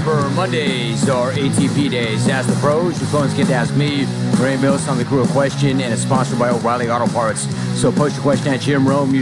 remember, Mondays are ATP days. Ask the pros. Your phones get to ask me, Ray Mills, on the crew of Question, and it's sponsored by O'Reilly Auto Parts. So post your question at Jim Rome.